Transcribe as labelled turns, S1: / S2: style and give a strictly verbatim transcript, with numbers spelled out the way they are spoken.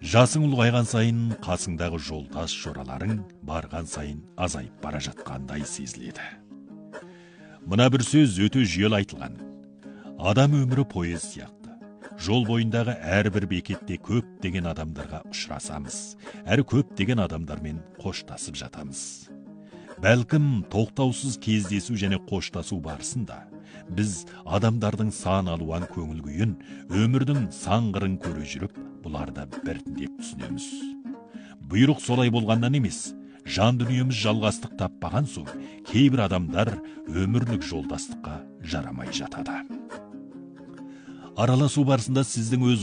S1: Жасың ұлғайған сайын қасыңдағы жолдас жораларың барған сайын азайып бара жатқандай сезіледі. Мына бір сөз өте жүйелі айтылған. Адам өмірі поезд сияқты. Жол бойындағы әрбір бекетте көп деген адамдарға ұшырасамыз, әрі көп деген адамдармен қоштасып жатамыз. Бәлкім тоқтаусыз кездесу және қоштасу барысында біз адамдардың сан алуан көңіл күйін, өмірдің сан қырын көре жүріп, бұларды біртіндеп түсінеміз. Бұйрық солай болғаннан емес, жан дүниеміз жалғастық таппаған соң, кейбір адамдар өмірлік жолдастыққа жарамай жатады. Араласу барысында сіздің өз